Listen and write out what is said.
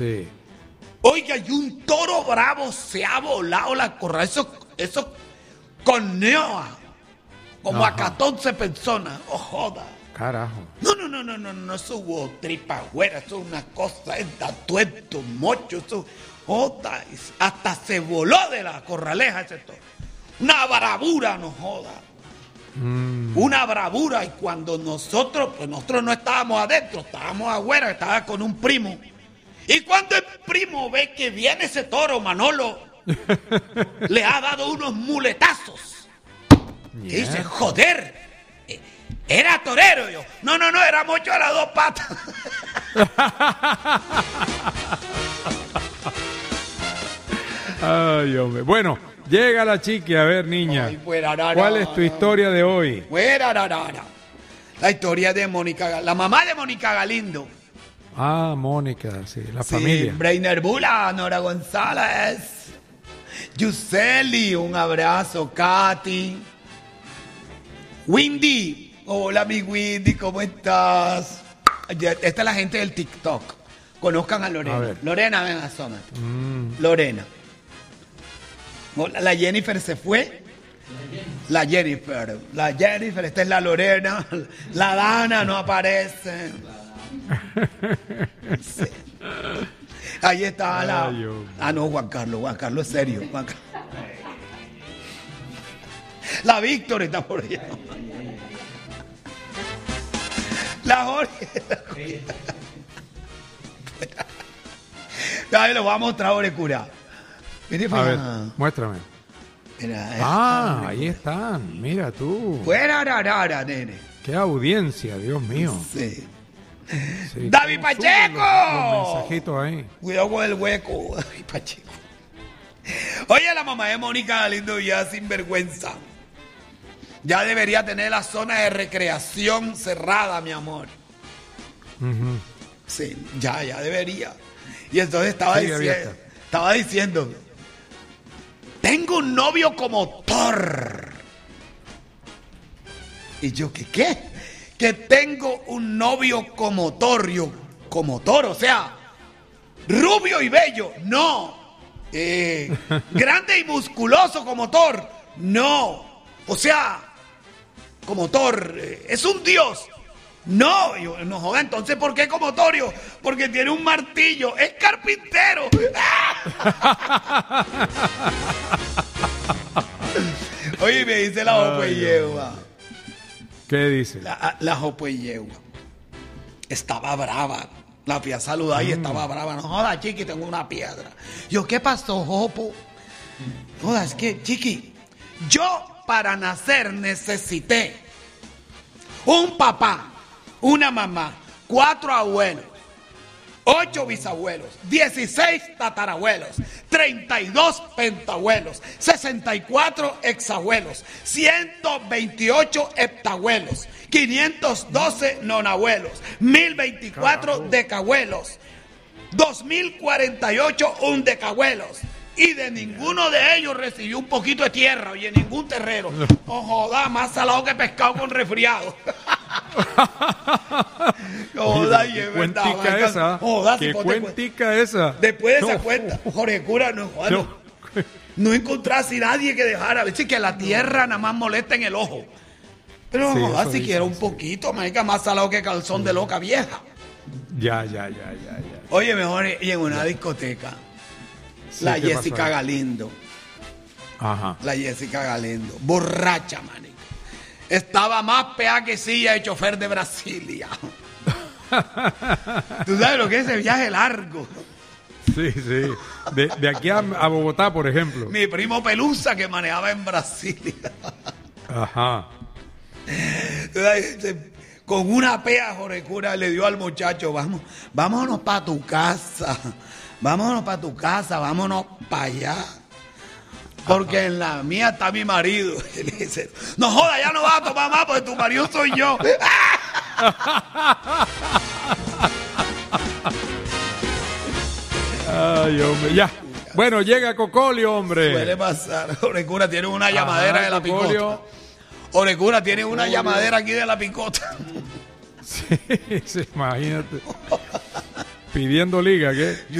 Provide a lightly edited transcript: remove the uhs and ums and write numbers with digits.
Sí. Oiga, y un toro bravo se ha volado la corral. Eso corneó como a 14 personas. ¡Oh, joda! Carajo. No, eso hubo tripa güera, eso es una cosa, tuerto, mocho, eso, joda, hasta se voló de la corraleja ese toro. Una bravura, no joda. Una bravura, y cuando nosotros no estábamos adentro, estábamos afuera, estaba con un primo. Y cuando el primo ve que viene ese toro, Manolo, le ha dado unos muletazos. Y dice, joder, era torero. Yo, no, era mocho a las dos patas. Ay, hombre. Bueno, llega la chiqui. A ver, niña. Ay, ¿cuál es tu historia de hoy? La historia de Mónica, la mamá de Mónica Galindo. Ah, Mónica, sí, la Sí, familia. Breiner Bula, Nora González, Yuseli, un abrazo, Katy, Windy, hola mi Windy, ¿cómo estás? Esta es la gente del TikTok, conozcan a Lorena. A ver. Lorena, ven, asómate. Lorena. La Jennifer se fue. La Jennifer, esta es la Lorena, la Dana no aparece. Sí. Ahí está la... Ay, hombre. no, Juan Carlos es serio. La Víctor está por allá. La Jorge. Ahí lo voy a mostrar, Jorge Cura. Mire, A ver, muéstrame. Mira, Ahí están. Mira tú. Fuera, nene. Qué audiencia, Dios mío. Sí. Sí, ¡David ¿cómo suben Pacheco! los mensajitos ahí. Cuidado con el hueco. Ay, Pacheco. Oye, la mamá de Mónica Galindo ya sin vergüenza. Ya debería tener la zona de recreación cerrada, mi amor. Sí, ya debería. Y entonces estaba diciendo, tengo un novio como Thor. Y yo, ¿qué? Que tengo un novio como Thor, o sea, rubio y bello, no. Grande y musculoso como Thor, no. O sea, como Thor, es un dios. No, yo, no joda, entonces ¿por qué como Torio? Porque tiene un martillo, es carpintero. Oye, me dice la Jopueyegua. ¿Qué dice? La Jopueyegua estaba brava. La fui a saludar y estaba brava. No joda, chiqui, tengo una piedra. Yo, ¿qué pasó, Jopo? Joda, es que, chiqui, yo para nacer necesité un papá, una mamá, 4 abuelos, 8 bisabuelos, 16 tatarabuelos, 32 pentabuelos, 64 exabuelos, 128 heptabuelos, 512 nonabuelos, 1024 decabuelos, 2048 undecabuelos. Y de ninguno de ellos recibió un poquito de tierra, oye, ningún terrero. No joda, más salado que pescado con resfriado. Joda, y es verdad. Cuentica esa. Joda, ¿Qué si cuentica esa? Después de esa cuenta, Jorge Cura, no encontrase nadie que dejara. Dice que la tierra nada más molesta en el ojo. Pero Sí, joda, eso siquiera dicen, un poquito, marica, más salado que calzón de loca vieja. Ya. Oye, mejor, y en una discoteca. Sí, La ¿qué pasó Jessica ahí? Galindo. Ajá. La Jessica Galindo. Borracha, manica. Estaba más pea que silla de chofer de Brasilia. ¿Tú sabes lo que es ese viaje largo? Sí. De aquí a Bogotá, por ejemplo. Mi primo Pelusa que manejaba en Brasilia. Ajá. ¿Tú sabes? Con una pea, Jorge Cura le dio al muchacho, vámonos para tu casa. Vámonos para tu casa, vámonos para allá. Porque en la mía está mi marido. Y le dice, no joda, ya no vas a tomar más porque tu marido soy yo. Ay, hombre, ya. Bueno, llega Cocolio, hombre. Suele pasar. Orecura tiene una llamadera de la Cocolio. picota. Orecura tiene una llamadera aquí de la picota. Sí, imagínate. Pidiendo liga, ¿qué?